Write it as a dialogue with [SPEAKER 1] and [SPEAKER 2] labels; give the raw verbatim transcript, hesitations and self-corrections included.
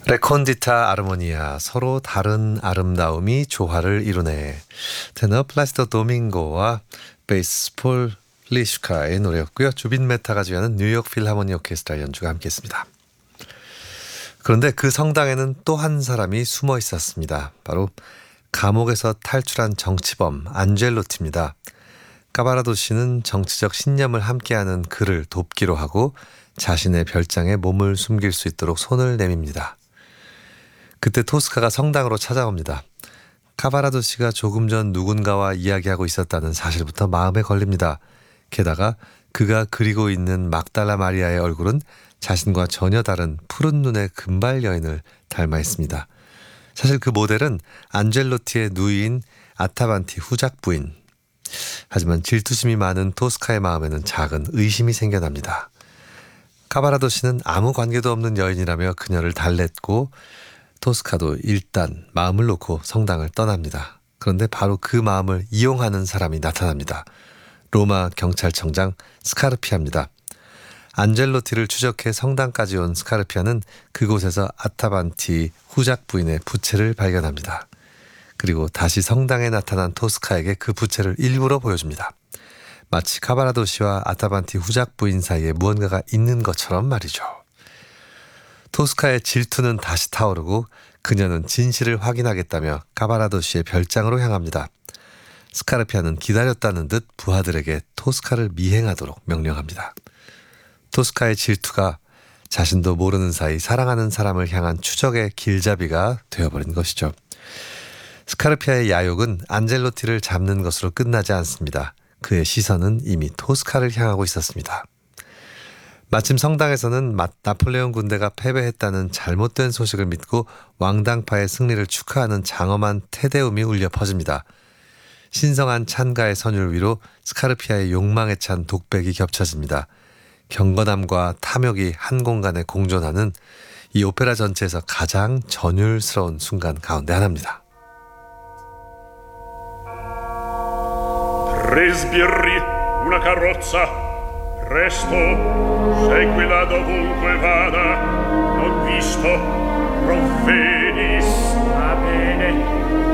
[SPEAKER 1] 레콘디타 아르모니아, 서로 다른 아름다움이 조화를 이루네. 테너 플라시도 도밍고와 베이스 폴 리슈카의 노래였고요. 주빈 메타가 주연한 뉴욕 필하모니 오케스트라 연주가 함께했습니다. 그런데 그 성당에는 또 한 사람이 숨어 있었습니다. 바로 감옥에서 탈출한 정치범 안젤로티입니다. 카바라도 씨는 정치적 신념을 함께하는 그를 돕기로 하고 자신의 별장에 몸을 숨길 수 있도록 손을 내밉니다. 그때 토스카가 성당으로 찾아옵니다. 카바라도 씨가 조금 전 누군가와 이야기하고 있었다는 사실부터 마음에 걸립니다. 게다가 그가 그리고 있는 막달라 마리아의 얼굴은 자신과 전혀 다른 푸른 눈의 금발 여인을 닮아 있습니다. 사실 그 모델은 안젤로티의 누이인 아타반티 후작 부인. 하지만 질투심이 많은 토스카의 마음에는 작은 의심이 생겨납니다. 카바라도 씨는 아무 관계도 없는 여인이라며 그녀를 달랬고 토스카도 일단 마음을 놓고 성당을 떠납니다. 그런데 바로 그 마음을 이용하는 사람이 나타납니다. 로마 경찰청장 스카르피아입니다. 안젤로티를 추적해 성당까지 온 스카르피아는 그곳에서 아타반티 후작 부인의 부채를 발견합니다. 그리고 다시 성당에 나타난 토스카에게 그 부채를 일부러 보여줍니다. 마치 카바라도 씨와 아타반티 후작 부인 사이에 무언가가 있는 것처럼 말이죠. 토스카의 질투는 다시 타오르고 그녀는 진실을 확인하겠다며 카바라도 씨의 별장으로 향합니다. 스카르피아는 기다렸다는 듯 부하들에게 토스카를 미행하도록 명령합니다. 토스카의 질투가 자신도 모르는 사이 사랑하는 사람을 향한 추적의 길잡이가 되어버린 것이죠. 스카르피아의 야욕은 안젤로티를 잡는 것으로 끝나지 않습니다. 그의 시선은 이미 토스카를 향하고 있었습니다. 마침 성당에서는 나폴레옹 군대가 패배했다는 잘못된 소식을 믿고 왕당파의 승리를 축하하는 장엄한 테데움이 울려 퍼집니다. 신성한 찬가의 선율 위로 스카르피아의 욕망에 찬 독백이 겹쳐집니다. 경건함과 탐욕이 한 공간에 공존하는 이 오페라 전체에서 가장 전율스러운 순간 가운데 하나입니다.
[SPEAKER 2] Tre sbirri, una carrozza. Presto, seguila dovunque vada. Non visto, provvedis. Va bene.